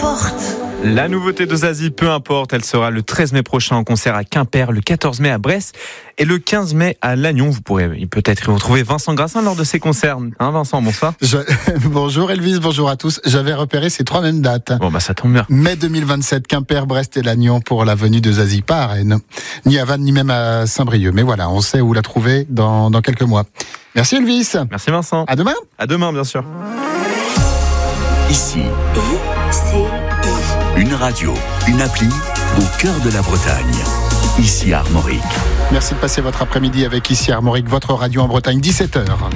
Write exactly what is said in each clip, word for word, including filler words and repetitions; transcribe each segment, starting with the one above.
importe. La nouveauté de Zazie, peu importe, elle sera le treize mai prochain en concert à Quimper, le quatorze mai à Brest et le quinze mai à Lannion. Vous pourrez peut-être y retrouver Vincent Grassin lors de ces concerts. Hein Vincent, bonsoir. Je... Bonjour Elvis, bonjour à tous. J'avais repéré ces trois mêmes dates. Bon bah ça tombe bien. mai deux mille vingt-sept, Quimper, Brest et Lannion pour la venue de Zazie, pas à Rennes, ni à Vannes, ni même à Saint-Brieuc. Mais voilà, on sait où la trouver dans, dans quelques mois. Merci Elvis. Merci Vincent. À demain. À demain bien sûr. Ici, I C I. une radio, une appli au cœur de la Bretagne. Ici Armorique. Merci de passer votre après-midi avec Ici Armorique, votre radio en Bretagne, dix-sept heures.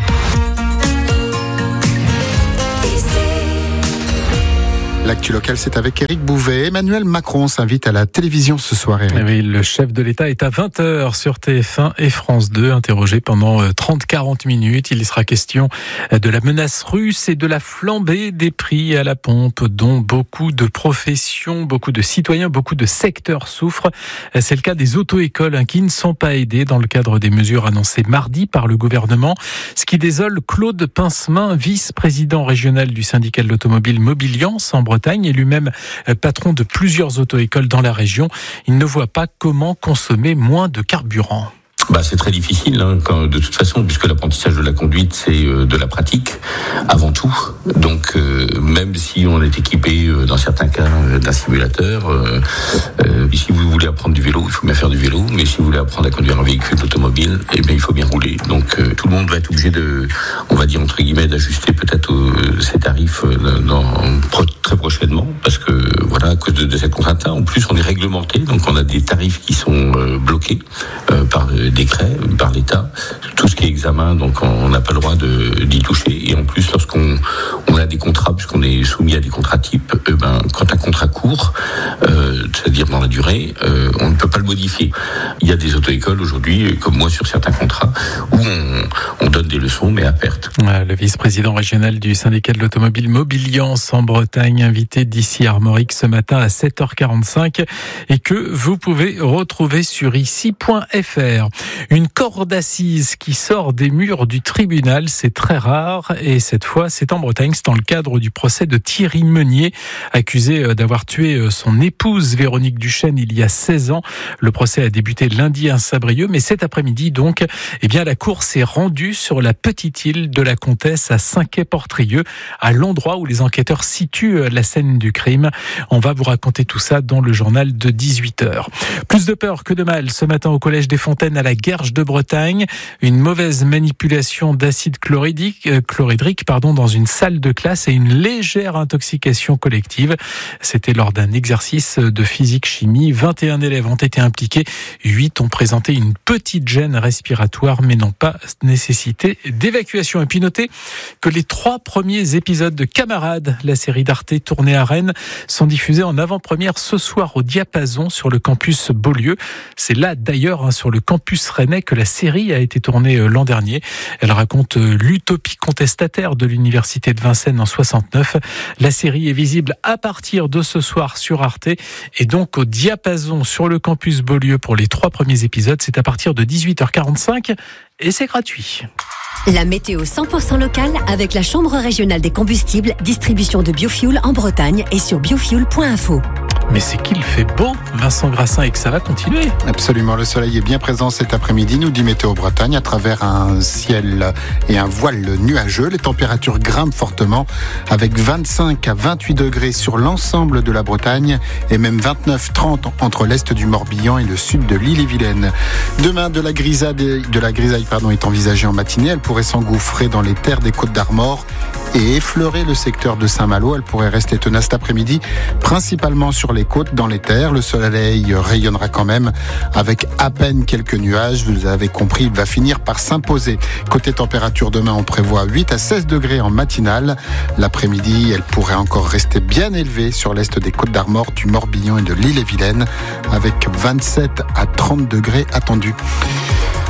L'actu locale, c'est avec Éric Bouvet. Emmanuel Macron s'invite à la télévision ce soir, Éric. Oui, le chef de l'État est à vingt heures sur T F un et France deux, interrogé pendant trente à quarante minutes. Il y sera question de la menace russe et de la flambée des prix à la pompe, dont beaucoup de professions, beaucoup de citoyens, beaucoup de secteurs souffrent. C'est le cas des auto-écoles qui ne sont pas aidées dans le cadre des mesures annoncées mardi par le gouvernement. Ce qui désole Claude Pincemain, vice-président régional du syndicat de l'automobile Mobiliance en Bretagne, Bretagne et lui-même patron de plusieurs auto-écoles dans la région. Il ne voit pas comment consommer moins de carburant. Bah, c'est très difficile, hein, quand, de toute façon, puisque l'apprentissage de la conduite, c'est euh, de la pratique, avant tout. Donc, euh, même si on est équipé, euh, dans certains cas, euh, d'un simulateur, euh, euh, si vous voulez apprendre du vélo, il faut bien faire du vélo, mais si vous voulez apprendre à conduire un véhicule automobile, eh bien, il faut bien rouler. Donc, euh, tout le monde va être obligé de, on va dire, entre guillemets, d'ajuster peut-être euh, ses tarifs euh, dans, pro, très prochainement, parce que, voilà, à cause de, de cette contrainte-là, en plus, on est réglementé, donc on a des tarifs qui sont euh, bloqués euh, par euh, décret par l'État, tout ce qui est examen, donc on n'a pas le droit de, d'y toucher. Et en plus, lorsqu'on on a des contrats, puisqu'on est soumis à des contrats types, euh, ben, quand un contrat court, euh, c'est-à-dire dans la durée, euh, on ne peut pas le modifier. Il y a des auto-écoles aujourd'hui, comme moi sur certains contrats, où on, on donne des leçons, mais à perte. Le vice-président régional du syndicat de l'automobile Mobiliance en Bretagne, invité d'ici Armorique ce matin à sept heures quarante-cinq et que vous pouvez retrouver sur ici point f r. Une corde d'assises qui sort des murs du tribunal, c'est très rare et cette fois c'est en Bretagne, c'est dans le cadre du procès de Thierry Meunier, accusé d'avoir tué son épouse Véronique Duchesne il y a seize ans. Le procès a débuté lundi à Saint-Brieuc, mais cet après-midi donc, eh bien la cour s'est rendue sur la petite île de la Comtesse à Saint-Quay-Portrieux, à l'endroit où les enquêteurs situent la scène du crime. On va vous raconter tout ça dans le journal de dix-huit heures. Plus de peur que de mal ce matin au Collège des Fontaines à la Guerche de Bretagne. Une mauvaise manipulation d'acide chlorhydrique, euh, chlorhydrique pardon, dans une salle de classe et une légère intoxication collective. C'était lors d'un exercice de physique-chimie. vingt et un élèves ont été impliqués. huit ont présenté une petite gêne respiratoire mais n'ont pas nécessité d'évacuation. Et puis notez que les trois premiers épisodes de Camarades, la série d'Arte tournée à Rennes, sont diffusés en avant-première ce soir au Diapason sur le campus Beaulieu. C'est là d'ailleurs hein, sur le campus rennais que la série a été tournée l'an dernier. Elle raconte l'utopie contestataire de l'université de Vincennes en soixante-neuf. La série est visible à partir de ce soir sur Arte et donc au Diapason sur le campus Beaulieu pour les trois premiers épisodes. C'est à partir de dix-huit heures quarante-cinq et c'est gratuit. La météo cent pour cent locale avec la Chambre régionale des combustibles, distribution de biofuel en Bretagne et sur biofuel point info. Mais c'est qu'il fait beau, Vincent Grassin, et que ça va continuer. Absolument, le soleil est bien présent cet après-midi, nous dit Météo Bretagne, à travers un ciel et un voile nuageux. Les températures grimpent fortement, avec vingt-cinq à vingt-huit degrés sur l'ensemble de la Bretagne, et même vingt-neuf à trente entre l'est du Morbihan et le sud de l'Ille-et-Vilaine. Demain, de la grisaille, de la grisaille pardon, est envisagée en matinée. Elle pourrait s'engouffrer dans les terres des Côtes d'Armor et effleurer le secteur de Saint-Malo. Elle pourrait rester tenace cet après-midi, principalement sur les côtes, dans les terres. Le soleil rayonnera quand même avec à peine quelques nuages. Vous avez compris, il va finir par s'imposer. Côté température, demain, on prévoit huit à seize degrés en matinale. L'après-midi, elle pourrait encore rester bien élevée sur l'est des Côtes d'Armor, du Morbihan et de l'Ille-et-Vilaine, avec vingt-sept à trente degrés attendus.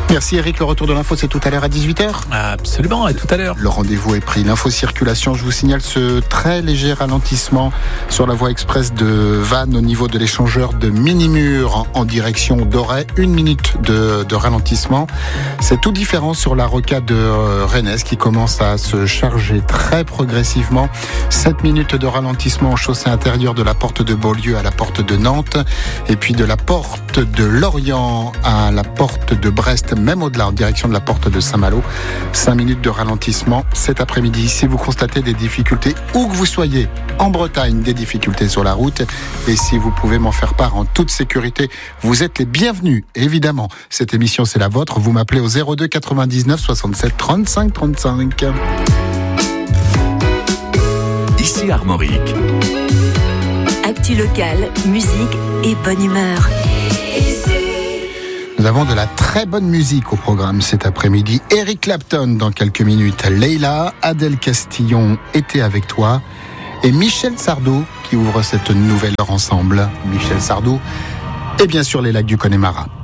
Merci Eric, le retour de l'info c'est tout à l'heure à dix-huit heures. Absolument, et tout à l'heure. Le rendez-vous est pris. L'info circulation, je vous signale ce très léger ralentissement sur la voie express de Vannes au niveau de l'échangeur de Minimur en, en direction d'Auray. Une minute de, de ralentissement. C'est tout différent sur la rocade de euh, Rennes qui commence à se charger très progressivement. sept minutes de ralentissement en chaussée intérieure de la porte de Beaulieu à la porte de Nantes. Et puis de la porte de Lorient à la porte de Brest, même au-delà en direction de la porte de Saint-Malo. cinq minutes de ralentissement cet après-midi. Si vous constatez des difficultés, où que vous soyez, en Bretagne, des difficultés sur la route, et si vous pouvez m'en faire part en toute sécurité, vous êtes les bienvenus, évidemment. Cette émission, c'est la vôtre. Vous m'appelez au zéro deux quatre-vingt-dix-neuf soixante-sept trente-cinq trente-cinq. Ici Armorique. Actu locale, musique et bonne humeur. Nous avons de la très bonne musique au programme cet après-midi. Eric Clapton dans quelques minutes. Leila, Adèle Castillon était avec toi. Et Michel Sardou qui ouvre cette nouvelle heure ensemble. Michel Sardou et bien sûr les lacs du Connemara.